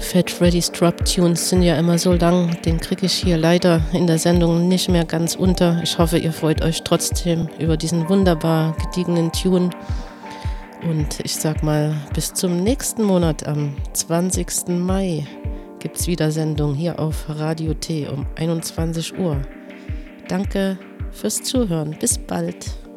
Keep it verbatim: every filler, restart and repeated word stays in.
Fat Freddy's Drop Tunes sind ja immer so lang, den kriege ich hier leider in der Sendung nicht mehr ganz unter. Ich hoffe, ihr freut euch trotzdem über diesen wunderbar gediegenen Tune. Und ich sag mal, bis zum nächsten Monat am zwanzigsten Mai gibt's wieder Sendung hier auf Radio T um einundzwanzig Uhr. Danke fürs Zuhören. Bis bald.